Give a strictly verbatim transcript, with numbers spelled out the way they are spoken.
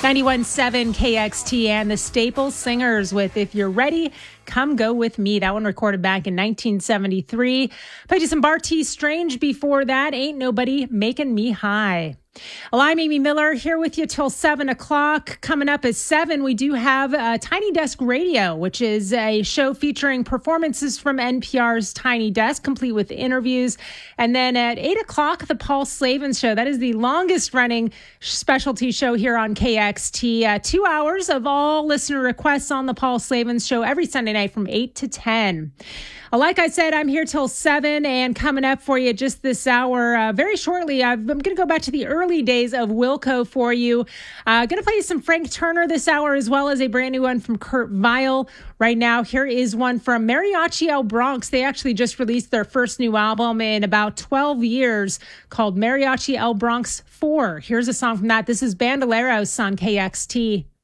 ninety-one point seven K X T and the Staple Singers with If You're Ready, Come Go With Me. That one recorded back in nineteen seventy-three. Played you some Bartees Strange before that. Ain't Nobody Making Me High. Well, I'm Amy Miller here with you till seven o'clock. Coming up at seven, we do have uh, Tiny Desk Radio, which is a show featuring performances from N P R's Tiny Desk, complete with interviews. And then at eight o'clock, the Paul Slavens Show. That is the longest running specialty show here on K X T. Uh, two hours of all listener requests on the Paul Slavens Show every Sunday night from eight to ten. Like I said, I'm here till seven, and coming up for you just this hour, uh, very shortly, I'm going to go back to the early days of Wilco for you. Uh, going to play you some Frank Turner this hour, as well as a brand new one from Kurt Vile. Right now, here is one from Mariachi El Bronx. They actually just released their first new album in about twelve years called Mariachi El Bronx four. Here's a song from that. This is Bandoleros on K X T.